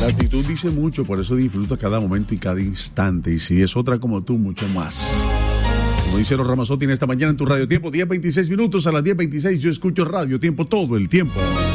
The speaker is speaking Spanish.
La actitud dice mucho, por eso disfruta cada momento y cada instante. Y si es otra como tú, mucho más. Como dice los Ramazotti en esta mañana en tu Radio Tiempo, 10:26 minutos, a las 10:26 yo escucho Radio Tiempo todo el tiempo.